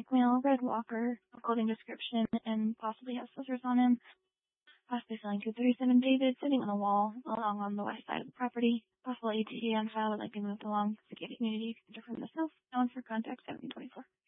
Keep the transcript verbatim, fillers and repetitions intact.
Hispanic male, red walker, clothing description, and possibly has scissors on him. Possibly selling two thirty-seven David, sitting on a wall along on the west side of the property. Possible A T M file would like be moved along. Security community from the south. Known for contact seventeen twenty-four.